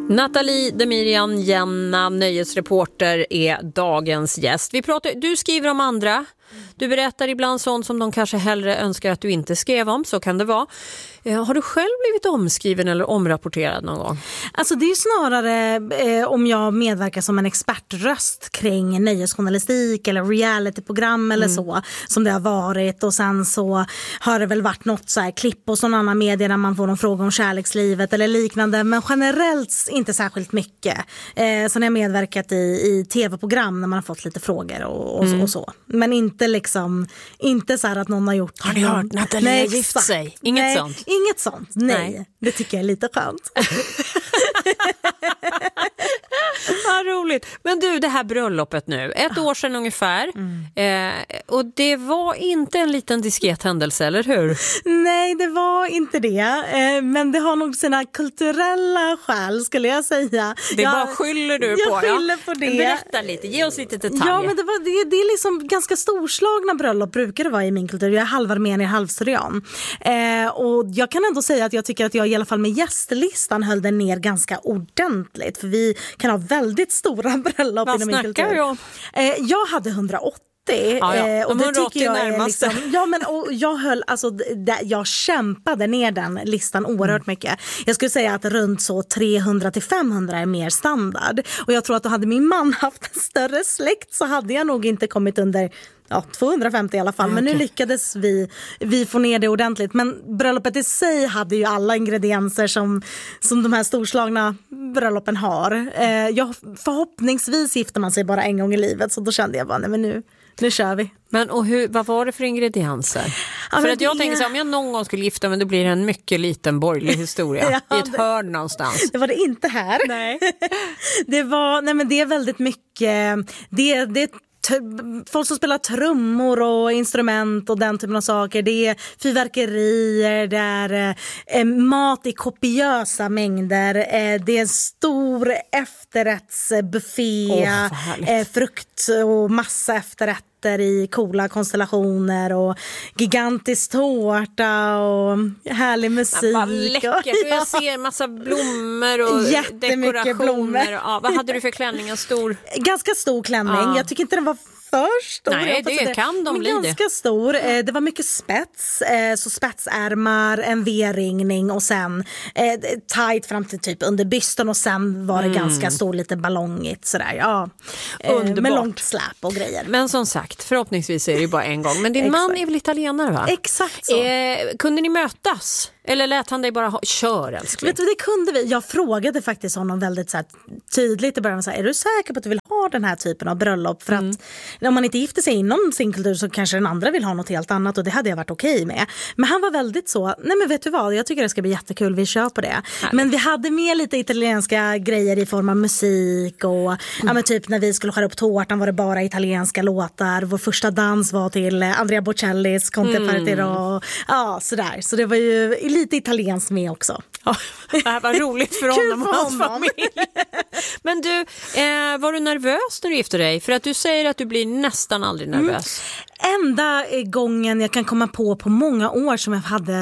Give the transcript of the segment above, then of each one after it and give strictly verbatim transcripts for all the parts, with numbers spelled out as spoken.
Nathalie Demirian Jenna, nöjesreporter, är dagens gäst. Vi pratar, du skriver om andra. Du berättar ibland sånt som de kanske hellre önskar att du inte skrev om, så kan det vara. Eh, har du själv blivit omskriven eller omrapporterad någon gång? Alltså det är snarare eh, om jag medverkar som en expertröst kring nöjesjournalistik eller realityprogram eller mm. så som det har varit, och sen så har det väl varit något så här klipp och sån annan media där man får någon fråga om kärlekslivet eller liknande, men generellt inte särskilt mycket. Eh, sen har jag medverkat i, i tv-program när man har fått lite frågor och, och, mm. och så. Men inte liksom, inte så här att någon har gjort... Har ni hört Nathalie har gift sig? Inget nej, sånt? Inget sånt, nej. nej. Det tycker jag är lite skönt. Vad roligt. Men du, det här bröllopet nu, ett år sedan ungefär. Mm. Eh, och det var inte en liten diskret händelse, eller hur? Nej, det var inte det. Eh, men det har nog sina kulturella skäl, skulle jag säga. Det jag, bara skyller du jag på. Jag skyller på det. Berätta lite, ge oss lite detaljer. Ja, men det, var, det, det är liksom ganska storslagna bröllop brukar det vara i min kultur. Jag är halvarmenier, halvsyrian. Eh, och jag kan ändå säga att jag tycker att jag i alla fall med gästlistan höll den ner ganska ordentligt. För vi kan ha väldigt stora bröllop inom min kultur. Vad snackar du om? Eh, jag hade hundraåttio. Ja, ja. Och det tycker jag är närmaste. liksom, ja, men och jag höll alltså d- jag kämpade ner den listan oerhört mm. mycket. Jag skulle säga att runt så trehundra till femhundra är mer standard. Och jag tror att då hade min man haft en större släkt så hade jag nog inte kommit under ja, tvåhundrafemtio i alla fall. Men okay. Nu lyckades vi, vi få ner det ordentligt. Men bröllopet i sig hade ju alla ingredienser som, som de här storslagna bröllopen har. Eh, jag, förhoppningsvis gifter man sig bara en gång i livet. Så då kände jag bara, nej men nu, nu kör vi. Men och hur, vad var det för ingredienser? Ja, för att jag det... tänker så om jag någon gång skulle gifta mig, då blir det en mycket liten borgerlig historia ja, i ett det... hörn någonstans. Det var det inte här. Nej. det var, nej men det är väldigt mycket, det, det folk som spelar trummor och instrument och den typen av saker. Det är fyrverkerier, det är eh, mat i kopiösa mängder. Eh, det är en stor efterrättsbuffé, oh, eh, frukt och massa efterrätter i coola konstellationer och gigantisk tårta och härlig musik. Vad läckert. Och jag ser massa blommor och dekorationer. Blommor. Ja, vad hade du för klänning? En stor? Ganska stor klänning. Ja. Jag tycker inte den var för stor. Nej, det, det kan de bli. Ganska det. stor. Det var mycket spets. Så spetsärmar, en V-ringning och sen tight fram till typ under bysten och sen var det mm. ganska stor, lite ballongigt sådär. Ja. Underbart. Med långt släp och grejer. Men som sagt, förhoppningsvis är det ju bara en gång. Men din man är väl italienare, va? Exakt så. Eh, kunde ni mötas? Eller lät han dig bara ha, kör älskling? Vet du, det kunde vi. Jag frågade faktiskt honom väldigt så här, tydligt i början. Så här, är du säker på att du vill ha den här typen av bröllop? För mm. att om man inte gifter sig inom sin kultur så kanske den andra vill ha något helt annat. Och det hade jag varit okej med. Men han var väldigt så, nej men vet du vad? Jag tycker det ska bli jättekul, vi kör på det. Härligt. Men vi hade med lite italienska grejer i form av musik. Och mm. ja, men typ när vi skulle skära upp tårtan var det bara italienska låtar. Vår första dans var till Andrea Bocellis Conte mm. Partiro. Ja, sådär. Så det var ju lite italienskt med också. Ja, det här var roligt för honom och hans familj. Men du, eh, var du nervös när du gifte dig? För att du säger att du blir nästan aldrig nervös. Mm. Enda gången jag kan komma på på många år som jag hade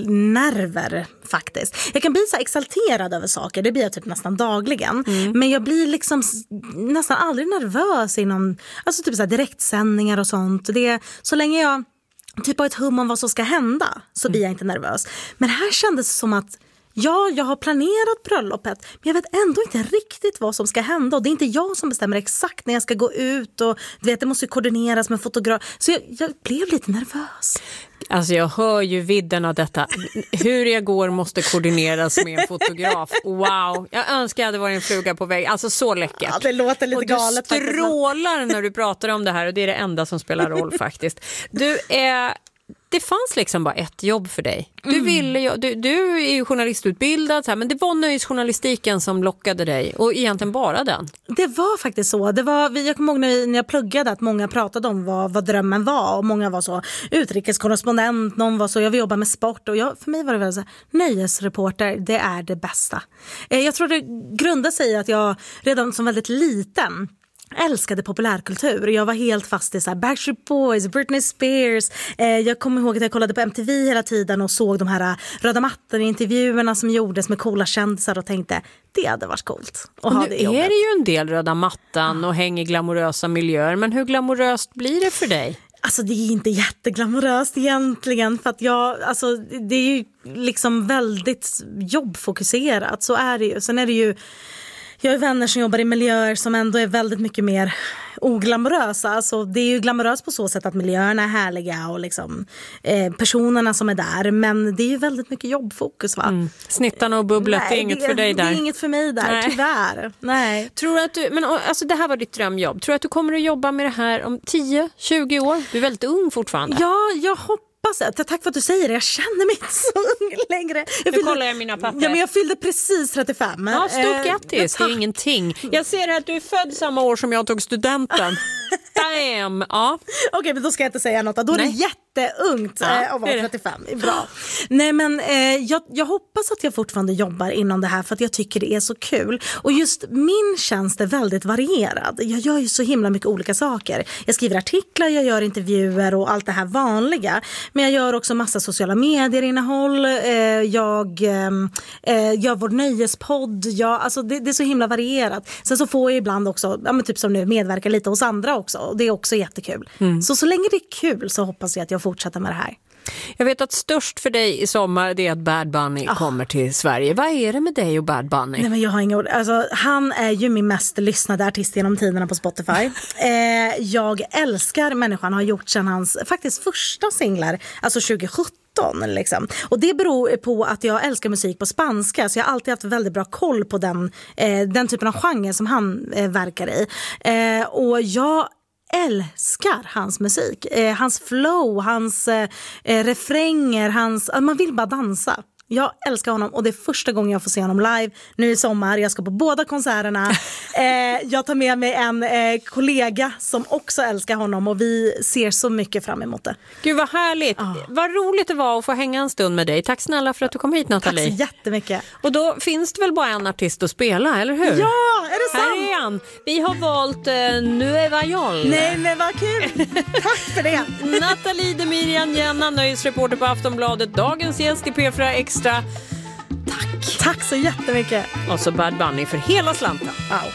nerver faktiskt. Jag kan bli så exalterad över saker, det blir jag typ nästan dagligen. Mm. Men jag blir liksom nästan aldrig nervös inom alltså typ så här direktsändningar och sånt. Det, så länge jag typ av ett hum om vad som ska hända så blir jag inte nervös. Men här kändes det som att ja, jag har planerat bröllopet men jag vet ändå inte riktigt vad som ska hända och det är inte jag som bestämmer exakt när jag ska gå ut och du vet, det måste koordineras med fotograf. Så jag, jag blev lite nervös. Alltså jag hör ju vidden av detta. Hur jag går måste koordineras med en fotograf. Wow, jag önskar jag hade varit en fluga på väg. Alltså så läckert. Ja, det låter lite och galet. Du strålar faktiskt när du pratar om det här och det är det enda som spelar roll faktiskt. Du är... Det fanns liksom bara ett jobb för dig. Du, mm. ville, du, du är ju journalistutbildad så här, men det var nöjesjournalistiken som lockade dig och egentligen bara den. Det var faktiskt så. Det var, jag kommer ihåg när jag pluggade att många pratade om vad, vad drömmen var och många var så utrikeskorrespondent, någon var så jag vill jobba med sport och jag, för mig var det väl så här, nöjesreporter, det är det bästa. Jag tror det grundar sig i att jag redan som väldigt liten älskade populärkultur. Jag var helt fast i så här Backstreet Boys, Britney Spears. Eh, jag kommer ihåg att jag kollade på M T V hela tiden och såg de här röda mattan-intervjuerna som gjordes med coola kändisar och tänkte, det hade varit coolt att ha nu det jobbet. är det ju en del röda mattan och hänger i glamorösa miljöer, men hur glamoröst blir det för dig? Alltså det är inte jätteglamoröst egentligen, för att jag, alltså det är ju liksom väldigt jobbfokuserat, så är det ju. Sen är det ju, jag har vänner som jobbar i miljöer som ändå är väldigt mycket mer oglamorösa. Alltså det är ju glamoröst på så sätt att miljöerna är härliga och liksom eh, personerna som är där, men det är ju väldigt mycket jobbfokus, va? Mm. Snittarna och bubblet, Nej, det är inget det, för dig där. Det är inget för mig där, Nej. tyvärr. Nej. Tror du att du, men alltså det här var ditt drömjobb. Tror du att du kommer att jobba med det här om tio tjugo år? Du är väldigt ung fortfarande. Ja, jag hoppas. Tack för att du säger det. Jag känner mig inte så ung längre. Jag nu fyllde, kollar jag mina papper. Ja, men jag fyllde precis trettiofem. Ja, stort grattis. Eh, det är ingenting. Jag ser att du är född samma år som jag tog studenten. Damn. Ja. Okej, okay, men då ska jag inte säga något. Då är Nej. det jätteungt ja, eh, att vara trettiofem. Bra. Nej, men eh, jag, jag hoppas att jag fortfarande jobbar inom det här för att jag tycker det är så kul. Och just min tjänst är väldigt varierad. Jag gör ju så himla mycket olika saker. Jag skriver artiklar, jag gör intervjuer och allt det här vanliga. Men jag gör också massa sociala medier-innehåll. Eh, jag eh, gör vår nöjespodd. Jag, alltså det, det är så himla varierat. Sen så får jag ibland också, ja, men typ som nu, medverka lite hos andra också. Och det är också jättekul. Mm. Så så länge det är kul så hoppas jag att jag fortsätter med det här. Jag vet att störst för dig i sommar det är att Bad Bunny oh. kommer till Sverige. Vad är det med dig och Bad Bunny? Nej, men jag har inga ord. Alltså, han är ju min mest lyssnade artist genom tiderna på Spotify. eh, jag älskar människan har gjort sedan hans faktiskt första singlar, alltså tjugo sjutton. Liksom. Och det beror på att jag älskar musik på spanska, så jag har alltid haft väldigt bra koll på den, eh, den typen av genre som han eh, verkar i. Eh, och jag älskar hans musik, eh, hans flow, hans eh, refränger, hans, man vill bara dansa. Jag älskar honom och det är första gången jag får se honom live nu i sommar. Jag ska på båda konserterna. eh, jag tar med mig en eh, kollega som också älskar honom och vi ser så mycket fram emot det. Gud vad härligt. Ah. Vad roligt det var att få hänga en stund med dig. Tack snälla för att du kom hit, Nathalie. Tack så jättemycket. Och då finns det väl bara en artist att spela, eller hur? Ja, är det sant? Här är han. Vi har valt uh, Nueva York. Nej, men vad kul. Tack för det. Nathalie Demirian Jenna, nöjesreporter på Aftonbladet. Dagens gäst i P fyra Extra. Tack. Tack så jättemycket. Och så Bad Bunny för hela slanten. Wow.